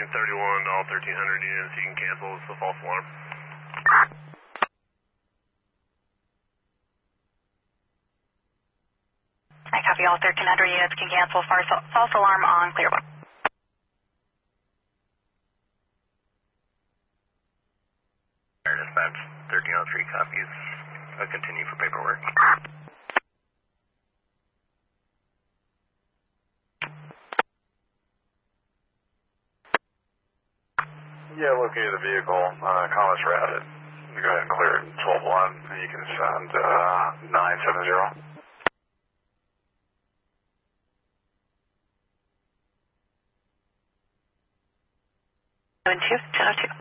1031 to all 1300 units, you can cancel, it's a false alarm. I copy, all 1300 units can cancel, false alarm on Clearwater. Dispatch 1303 copies. Continue for paperwork. Yeah, located the vehicle, commerce routed. You go ahead and clear it 12-1, and you can send 970. 1002.